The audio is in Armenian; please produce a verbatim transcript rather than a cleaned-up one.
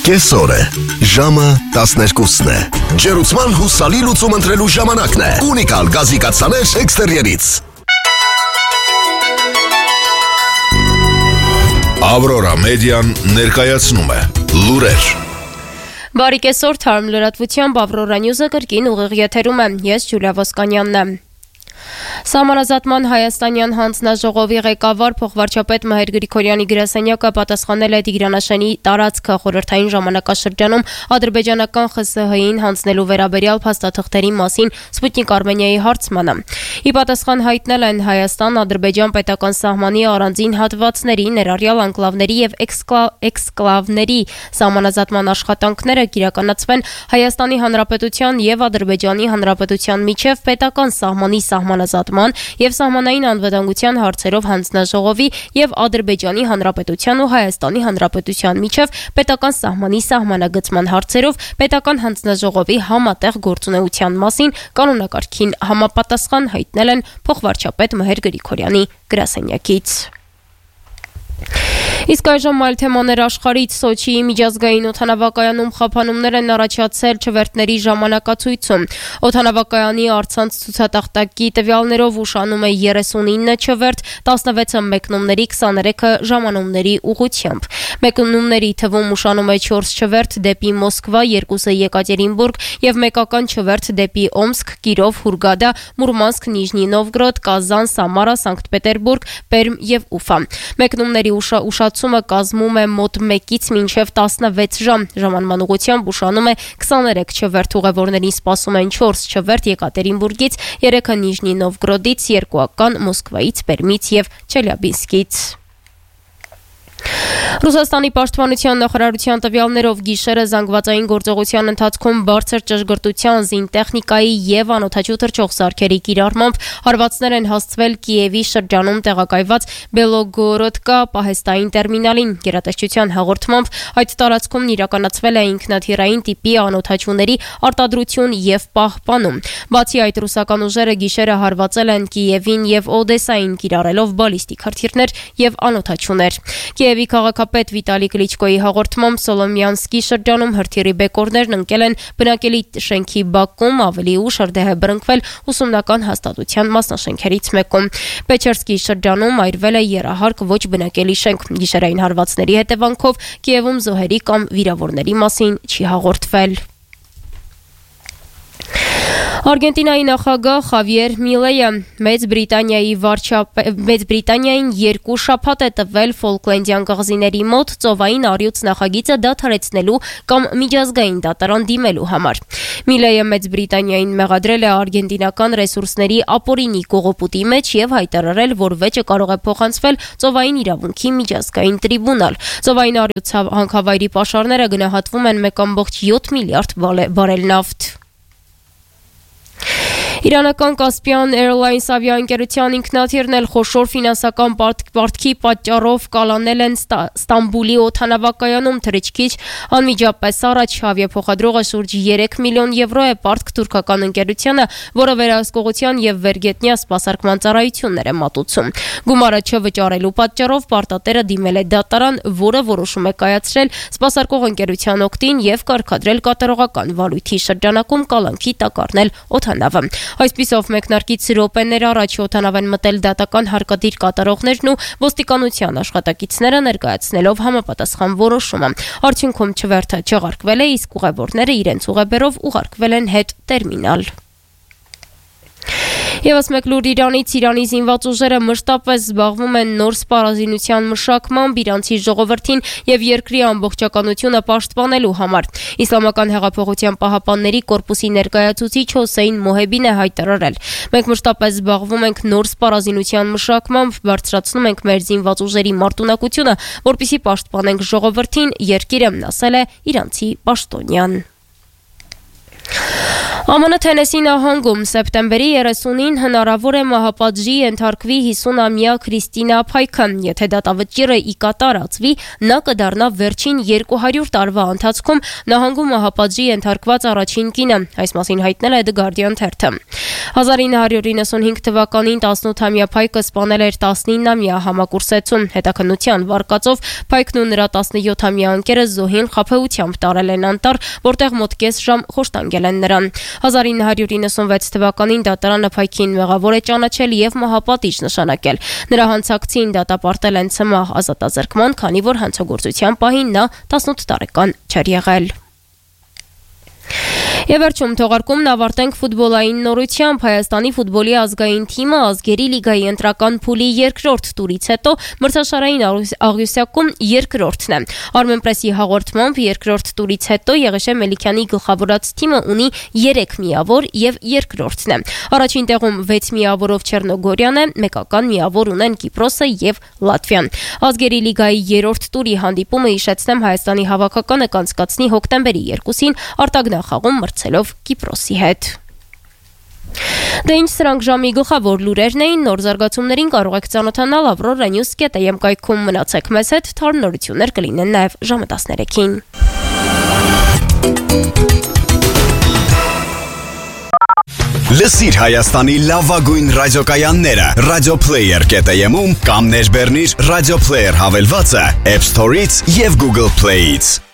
Կեսօր է, ժամը տասներկուսն է, ջերուցման հուսալի լուծում ընտրելու ժամանակն է, ունիկալ գազի կաթսաներ էքստերիերից։ Ավրորա մեդիան ներկայացնում է լուրեր։ Բարի կեսօր, թարմ լրատվությամբ Ավրորա նյուզը կրկին ուղիղ եթերում է, ես Ջուլիա Ոսկանյանն եմ։ Սահմանազատման հայաստանյան հանձնաժողովի ղեկավար փոխվարչապետ Մհեր Գրիգորյանի գրասենյակը պատասխանել է Տիգրանաշենի տարածքը խորհրդային ժամանակաշրջանում ադրբեջանական ԽՍՀ-ին հանձնելու վերաբերյալ փաստաթղթերի մասին Սպուտնիկ Արմենիայի հարցմանը։ Ի պատասխան հայտնել են Հայաստան-Ադրբեջան պետական սահմանի առանձին հատվածների, ներառյալ անկլավների եւ էքսկլավների սահմանազատման աշխատանքները կիրականացվեն Հայաստանի Հանրապետության եւ Ադրբեջանի Հանրապետության միջև պետական սահմանի սահմանազատման եւ սահմանային անվտանգության հարցերով հանձնաժողովի եւ Ադրբեջանի Հանրապետության ու Հայաստանի Հանրապետության միջև պետական սահմանի սահմանագծման հարցերով պետական հանձնաժողովի համատեղ գործունեության մասին կանոնակարգին համապատասխան հայտնել են փոխվարչապետ Մհեր Գրիգորյանի գրասենյակից։ Իսկ այժմ այլ թեմաներ աշխարհից Սոչիի միջազգային օդանավակայանում խափանումներ են առաջացել չվերթների ժամանակացույցում։ Օդանավակայանի առցանց ցուցատախտակի տվյալներով ուշանում է երեսունինը չվերթ, տասնվեցը մեկնումների, քսաներեքը ժամանումների ուղղությամբ։ Մեկնումների թվում ուշանում է չորս չվերթ դեպի Մոսկվա, երկուսը Եկատերինբուրգ եւ մեկական չվերթ դեպի Օմսկ, Կիրով, Հուրգադա, Մուրմանսկ, Նիժնի Նովգորոդ, Կազան, Սամարա, Սանկտ Պետերբուրգ, Պերմ եւ Ուֆա։ Մեկնումների ուշացումը կազմում է մոտ մեկից մինչև տասնվեց ժամ։ Ժամանման ուղղությամբ ուշանում է քսաներեք չվերթ, ուղևորներին սպասում են չորս չվերթ Եկատերինբուրգից, երեքը Նիժնի Նովգորոդից, երկուական Մոսկվայից, Պերմից եւ Չելյաբինսկից։ Ռուսաստանի պաշտպանության նախարարության տվյալներով գիշերը զանգվածային գործողության ընթացքում բարձր ճշգրտության զինտեխնիկայի եւ անօդաչու թռչող սարքերի կիրառմամբ հարվածներ են հասցվել Կիևի շրջանում տեղակայված Բելոգորոդկա պահեստային տերմինալին։ Գերատեսչության հաղորդմամբ այդ տարածքում իրականացվել է ինքնաթիռային տիպի անօդաչուների արտադրություն եւ պահպանում։ Բացի այդ, ռուսական ուժերը գիշերը հարվածել են Կիևին եւ Օդեսային կիրառելով բալիստիկ հրթիռներ եւ անօդաչուներ։ Կիևի քաղաքապետ Վիտալի Կլիչկոյի հաղորդմամբ Սոլոմյանսկի շրջանում հրթիռի բեկորներն ընկել են բնակելի շենքի բակում, ավելի ուշ հրդեհ է բռնկվել ուսումնական հաստատության մասնաշենքերից մեկում։ Պեչերսկի շրջանում այրվել է եռահարկ ոչ բնակելի շենք։ Գիշերային հարվածների հետևանքով Կիևում զոհերի կամ վիրավորների մասին չի հաղորդվել։ Արգենտինայի նախագահ Խավիեր Միլեյը Մեծ Բրիտանիայի վարչապետ Մեծ Բրիտանիային երկու շաբաթ է տվել Ֆոլկլենդյան կղզիների մոտ ծովային առյուծ նախագիծը դադարեցնելու կամ միջազգային դատարան դիմելու համար։ Միլեյը Մեծ Բրիտանիային մեղադրել է արգենտինական ռեսուրսների ապօրինի կողոպուտի մեջ եւ հայտարարել, որ վեճը կարող է փոխանցվել ծովային իրավունքի միջազգային տրիբունալ։ Ծովային առյուծ հանքավայրի պաշարները գնահատվում են մեկ կόμma յոթ միլիարդ բարել նավթ։ Իրանական Caspian Airlines ավիաընկերության ինքնաթիռն էլ խոշոր ֆինանսական պարտքի պատճառով կալանել են Ստամբուլի օդանավակայանում թռիչքիչ անմիջապես առաջ ավիափոխադրողը շուրջ երեք միլիոն եվրո է պարտք թուրքական ընկերությանը, որը վերահսկողության եւ վերգետնյա սպասարկման ծառայություններ է մատուցում։ Գումարը չվճարելու պատճառով պարտատերը դիմել է դատարան, որը որոշում է կայացրել սպասարկող ընկերության օգտին եւ կարգադրել կատարողական վարույթի շրջանակում կալանքի տակ առնել օդանավը։ Այսպիսով մեկնարկից րոպեներ առաջ օդանավ են մտել դատական հարկադիր կատարողներն ու ոստիկանության աշխատակիցները ներկայացնելով համապատասխան որոշումը։ Արդյունքում չվերթը չեղարկվել է, իսկ ուղևորները իրենց ուղեբերով ուղարկվել են հետ տերմինալ։ Եվս մեկ լուր Իրանից Իրանի զինված ուժերը մշտապես զբաղվում են նոր սպառազինության մշակմամբ իրանցի ժողովրդին եւ երկրի ամբողջականությունը պաշտպանելու համար։ Իսլամական հեղափոխության պահապանների կորպուսի ներկայացուցիչ Հոսեյն Մոհեբին է հայտարարել. Մենք մշտապես զբաղվում ենք նոր սպառազինության մշակմամբ, բարձրացնում ենք մեր զինված ուժերի մարտունակությունը, որպեսզի պաշտպանենք ժողովրդին, երկիրը, ասել է իրանցի պաշտոնյան։ Է Մ Ն Թենեսի նահանգում սեպտեմբերի երեսունին հնարավոր է մահապատժի ենթարկվի հիսուն-ամյա Քրիստինա Փայքը, եթե դատավճիռը ի կատարածվի, նա կդառնա վերջին երկու հարյուր տարվա ընթացքում նահանգում մահապատժի ենթարկված առաջին կինը, այս մասին հայտնել է The Guardian թերթը։ հազար ինը հարյուր իննսունհինգ թվականին տասնութամյա Փայքը սպանել էր տասնիննամյա համակուրսեցում, հետաքննության վարկածով Փայքն ու նրա տասնյոթամյա ընկերը զոհին խաբեությամբ տարել են անտառ, որտեղ մոտ կես ժամ խոշտանգել են նրան։ հազար ինը հարյուր իննսունվեց թվականին դատարանը Փայքին մեղավոր է ճանաչել եւ մահապատիժ նշանակել։ Նրա հանցակցին դատապարտել են ցմահ ազատազրկման, քանի որ հանցագործության պահին նա տասնութ տարեկան չէր եղել։ Եվ վերջում թողարկումն ավարտենք ֆուտբոլային նորությամբ։ Հայաստանի ֆուտբոլի ազգային թիմը ազգերի լիգայի ընտրական փուլի երկրորդ տուրից հետո մրցաշարային աղյուսակում երկրորդն է։ Armenpress-ի հաղորդմամբ երկրորդ տուրից հետո Եղիշե Մելիքյանի գլխավորած թիմը ունի երեք միավոր եւ երկրորդն է։ Առաջին տեղում վեց միավորով Չեռնոգորիան է, մեկական միավոր ունեն Կիպրոսը եւ Լատվիան։ Ազգերի լիգայի երրորդ տուրի հանդիպումը հիշեցնեմ Հայաստանի հավաքականը կանցկացնի հոկտեմբերի երկուսին արտագնախաղում մրցելով Կիպրոսի հետ։ Դե ինչ սրանք ժամի գլխավոր լուրերն էին, նոր զարգացումներին կարող եք ծանոթանալ Aurora News dot am կայքում, մնացեք մեզ հետ, թարմ նորություններ կլինեն նաև ժամը տասներեքին։ Լսիր Հայաստանի լավագույն ռադիոկայանները Radio Player dot am-ում կամ ներբեռնիր Radio Player հավելվածը App Store-ից եւ Google Play-ից։